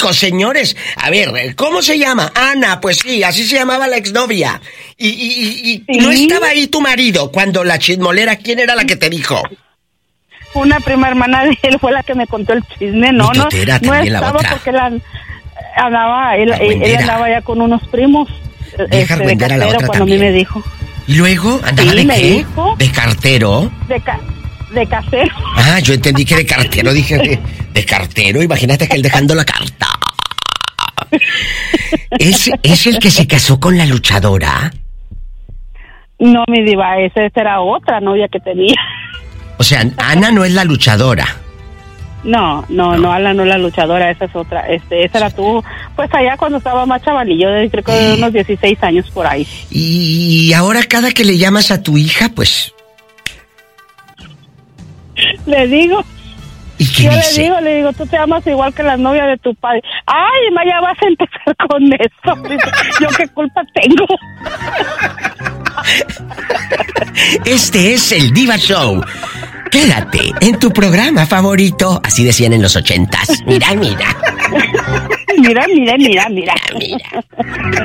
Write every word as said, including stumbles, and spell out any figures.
hijos, señores. A ver, ¿cómo se llama? Ana, pues sí, así se llamaba la exnovia. Y, y, y, y ¿sí? ¿No estaba ahí tu marido cuando la chismolera, quién era la que te dijo? Una prima hermana de él fue la que me contó el chisme, no, no, no estaba porque la andaba, él, él andaba ya con unos primos. Deja este, de cartero, la otra cuando también. a mí me dijo. ¿Y luego? ¿Andaba sí, de qué? Dijo, ¿de cartero? De, ca de casero. Ah, yo entendí que de cartero, dije, de, de cartero, imagínate que él dejando la carta. ¿Es, ¿Es el que se casó con la luchadora? No, mi diva, esa, esa era otra novia que tenía. O sea, Ana no es la luchadora. No, no, no, no, Ana no es la luchadora, esa es otra. Este, esa era tú, pues allá cuando estaba más chavalillo, de, creo que de unos dieciséis años por ahí. Y ahora cada que le llamas a tu hija, pues... Le digo... ¿Y qué Yo dice? le digo, le digo, tú te amas igual que las novias de tu padre. Ay, ma, ya vas a empezar con eso. Yo qué culpa tengo. Este es el Diva Show. Quédate en tu programa favorito. Así decían en los ochentas. Mira, mira. Mira, mira, mira, mira. Mira, mira.